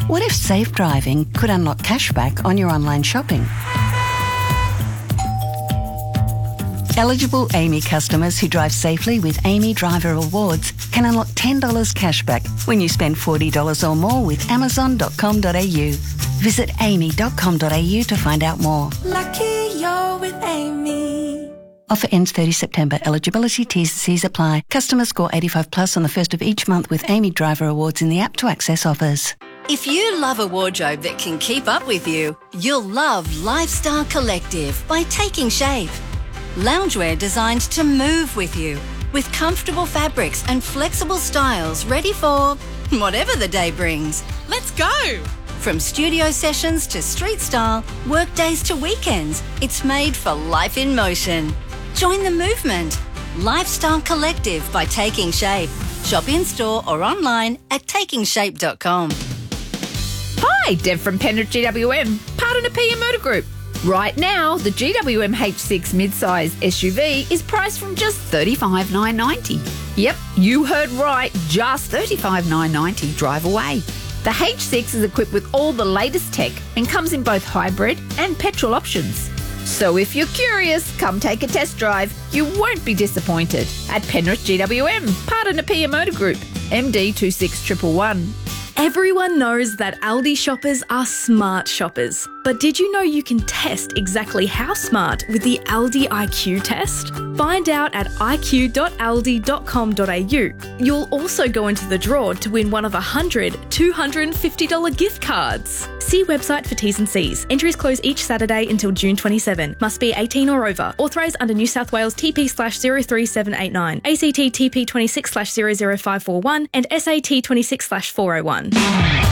What if safe driving could unlock cashback on your online shopping? Eligible AAMI customers who drive safely with AAMI Driver Rewards can unlock $10 cashback when you spend $40 or more with Amazon.com.au. Visit aami.com.au to find out more. Lucky you're with AAMI. Offer ends 30 September. Eligibility T's and C's apply. Customers score 85 plus on the first of each month with AAMI Driver Rewards in the app to access offers. If you love a wardrobe that can keep up with you, you'll love Lifestyle Collective by Taking Shape. Loungewear designed to move with you, with comfortable fabrics and flexible styles ready for whatever the day brings. Let's go! From studio sessions to street style, work days to weekends, it's made for life in motion. Join the movement. Lifestyle Collective by Taking Shape. Shop in-store or online at takingshape.com. Hi, Deb from Penrith GWM, part of the PM Motor Group. Right now, the GWM H6 mid-size SUV is priced from just $35,990. Yep, you heard right, just $35,990 drive away. The H6 is equipped with all the latest tech and comes in both hybrid and petrol options. So if you're curious, come take a test drive. You won't be disappointed at Penrith GWM, part of the PM Motor Group, MD 26111. Everyone knows that Aldi shoppers are smart shoppers. But did you know you can test exactly how smart with the Aldi IQ test? Find out at iq.aldi.com.au. You'll also go into the draw to win one of 100 $250 gift cards. See website for T's and C's. Entries close each Saturday until June 27. Must be 18 or over. Authorised under New South Wales TP/03789, ACT TP 26/00541 and SAT 26/401.